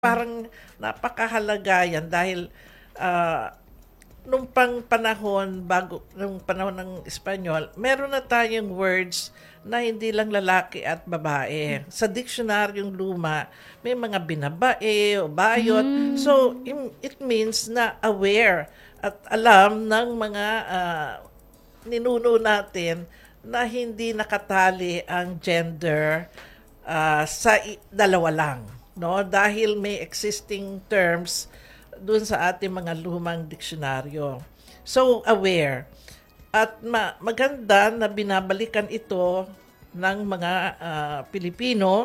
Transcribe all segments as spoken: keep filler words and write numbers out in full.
Parang napakahalaga yan dahil ah, nung pang panahon, bago, nung panahon ng Espanyol, meron na tayong words na hindi lang lalaki at babae. Sa diksionaryong luma, may mga binabae o bayot. So, im- it means na aware at alam ng mga ah, ninuno natin na hindi nakatali ang gender ah, sa i- dalawa lang, no? Dahil may existing terms dun sa ating mga lumang diksyonaryo. So, aware. At ma- maganda na binabalikan ito ng mga ah, Pilipino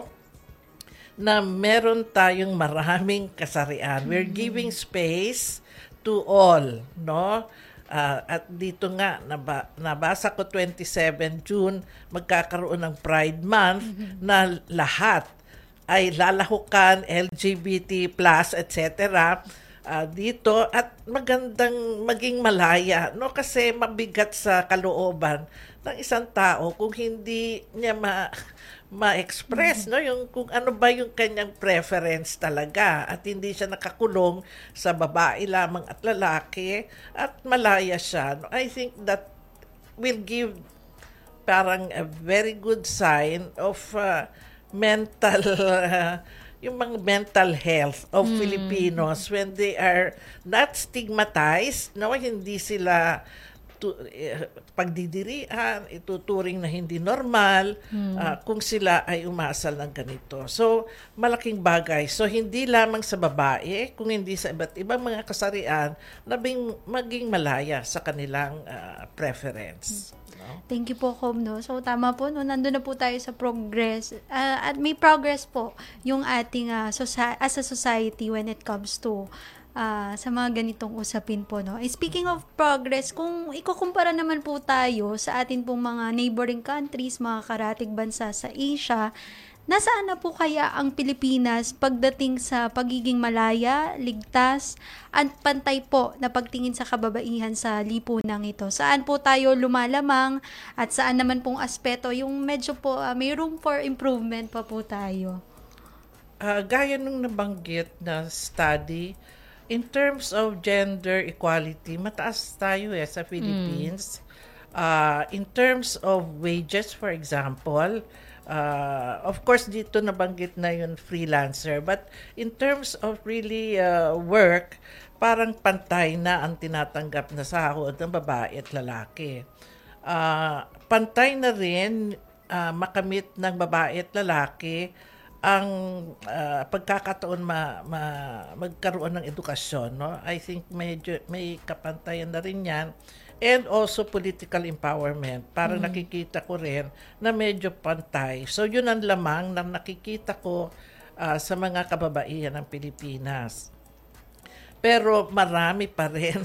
na meron tayong maraming kasarian. We're giving space to all, no? Ah, at dito nga, naba, nabasa ko twenty-seven June, magkakaroon ng Pride Month na lahat ay lalahukan, L G B T plus, et cetera ah, dito at magandang maging malaya, no? Kasi mabigat sa kalooban ng isang tao kung hindi niya ma ma-express, no, yung kung ano ba yung kanyang preference talaga at hindi siya nakakulong sa babae lamang at lalaki at malaya siya. No? I think that will give parang a very good sign of uh, mental uh, yung mga mental health of Filipinos when they are not stigmatized, no, hindi sila tu, eh, pagdidirian, ituturing na hindi normal ah, kung sila ay umasal ng ganito. So, malaking bagay. So, hindi lamang sa babae, kung hindi sa iba't ibang mga kasarian na bing, maging malaya sa kanilang ah, preference. No? Thank you po, Com, no? So, tama po, no? Nandun na po tayo sa progress. Ah, at may progress po yung ating ah, soci- as a society when it comes to ah, sa mga ganitong usapin po, no? Eh, speaking of progress, kung ikukumpara naman po tayo sa atin pong mga neighboring countries, mga karatig bansa sa Asia, nasaan na po kaya ang Pilipinas pagdating sa pagiging malaya, ligtas, at pantay po na pagtingin sa kababaihan sa lipunang ito? Saan po tayo lumalamang at saan naman pong aspeto yung medyo po ah, may room for improvement pa po tayo? Ah, gaya nung nabanggit na study, in terms of gender equality, mataas tayo eh sa Philippines. Ah, in terms of wages, for example, ah, of course dito nabanggit na yung freelancer, but in terms of really ah, work, parang pantay na ang tinatanggap na sahod ng babae at lalaki. Ah, pantay na rin ah, makamit ng babae at lalaki ang ah, pagkakataon ma, ma, magkaroon ng edukasyon, no? I think medyo may kapantayan na rin yan. And also political empowerment. Parang nakikita ko rin na medyo pantay. So yun ang lamang na nakikita ko ah, sa mga kababaihan ng Pilipinas. Pero marami pa rin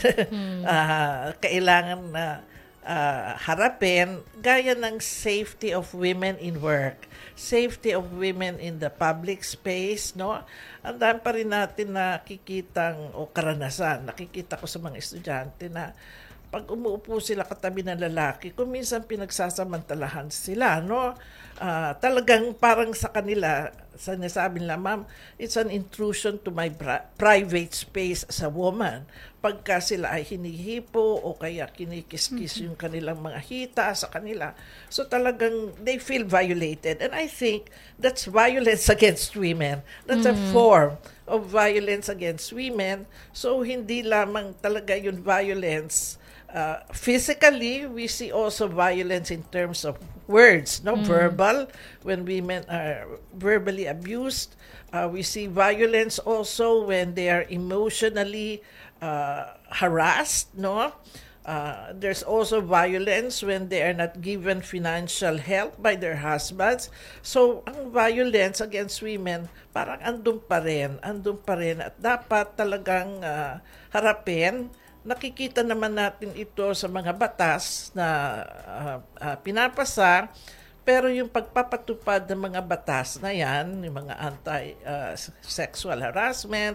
ah, kailangan na ah, harapin, gaya ng safety of women in work, safety of women in the public space, no? Ang dami pa rin natin nakikitang o karanasan, nakikita ko sa mga estudyante na pag umuupo sila katabi ng lalaki, kung minsan pinagsasamantalahan sila, no? Ah, talagang parang sa kanila, sa nasabi nila, ma'am, it's an intrusion to my bra- private space as a woman. Pagka sila ay hinihipo o kaya kinikis-kis yung kanilang mga hita sa kanila. So talagang they feel violated. And I think that's violence against women. That's a form of violence against women. So hindi lamang talaga yung violence Uh, physically, we see also violence in terms of words, no, verbal, when women are verbally abused. Uh, we see violence also when they are emotionally uh, harassed, no. Uh, there's also violence when they are not given financial help by their husbands. So, ang violence against women, parang andun pa rin, andun pa rin. At dapat talagang uh, harapin. Nakikita naman natin ito sa mga batas na uh, uh, pinapasa, pero yung pagpapatupad ng mga batas na yan, yung mga anti-sexual harassment,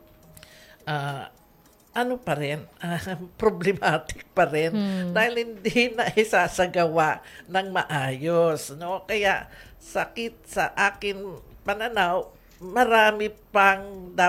uh, ano pa rin, uh, problematic pa rin dahil hindi na isasagawa ng maayos, no? Kaya sakit sa akin pananaw, marami pang